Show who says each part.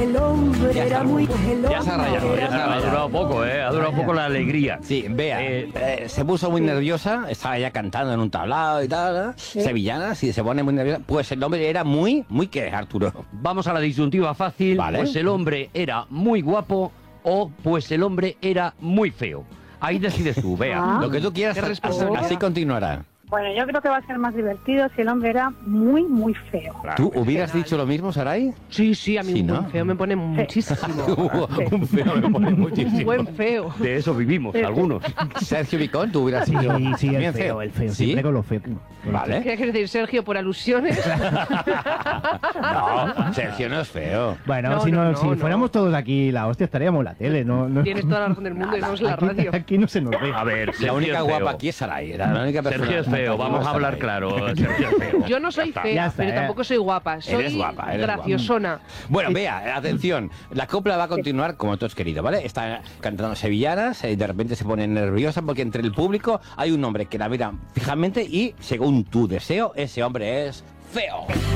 Speaker 1: el hombre
Speaker 2: Ya
Speaker 1: era
Speaker 2: está.
Speaker 1: muy, el
Speaker 2: Ya se ha rayado,
Speaker 1: hombre
Speaker 2: ya se ha
Speaker 1: era
Speaker 2: rayado.
Speaker 3: Ha durado poco, ¿eh? Ha durado poco la alegría.
Speaker 2: Sí, vea, se puso muy nerviosa, estaba ya cantando en un tablado y tal, sevillana, sí, se pone muy nerviosa. Pues el hombre era muy, ¿qué, Arturo?
Speaker 3: Vamos a la disyuntiva fácil.
Speaker 2: Vale.
Speaker 3: Pues el hombre era muy guapo o pues el hombre era muy feo. Ahí decides tú, vea.
Speaker 2: Lo que tú quieras,
Speaker 4: ¿Qué respuesta?
Speaker 2: así continuará.
Speaker 5: Bueno, yo creo que va a ser más divertido si el hombre era muy, muy feo.
Speaker 2: ¿Tú hubieras dicho lo mismo, Saray?
Speaker 4: Sí, a mí
Speaker 2: Sí,
Speaker 4: un
Speaker 2: ¿no?
Speaker 4: buen feo me pone muchísimo.
Speaker 2: Un feo me pone
Speaker 4: Un
Speaker 2: muchísimo.
Speaker 4: buen feo.
Speaker 3: De eso vivimos, algunos.
Speaker 2: Sergio Vicón, tú hubieras dicho
Speaker 6: Sí,
Speaker 2: bien
Speaker 6: el feo,
Speaker 2: ¿Sí?
Speaker 6: siempre con lo feo.
Speaker 2: Vale.
Speaker 4: ¿Qué quieres decir, Sergio, por alusiones?
Speaker 2: No, Sergio no es feo.
Speaker 6: Bueno,
Speaker 4: No,
Speaker 6: si
Speaker 4: no,
Speaker 6: fuéramos todos aquí la hostia, estaríamos en la tele, ¿no?
Speaker 4: Tienes toda la razón del mundo y no es la
Speaker 6: aquí,
Speaker 4: radio.
Speaker 6: aquí no se nos ve.
Speaker 3: A ver,
Speaker 2: La
Speaker 3: Sergio
Speaker 2: única
Speaker 3: es
Speaker 2: guapa
Speaker 3: feo.
Speaker 2: aquí es Saray, era la única persona.
Speaker 3: Sergio es feo, vamos a hablar claro. Sergio es feo.
Speaker 4: Yo no soy
Speaker 3: Ya está.
Speaker 4: fea,
Speaker 6: Ya está,
Speaker 4: pero tampoco soy guapa. Soy
Speaker 2: Eres guapa, eres
Speaker 4: graciosona.
Speaker 2: Bueno, vea, atención, la copla va a continuar como tú has querido, ¿vale? Está cantando sevillanas y de repente se pone nerviosa porque entre el público hay un hombre que la mira fijamente y, según tu deseo, ese hombre es feo.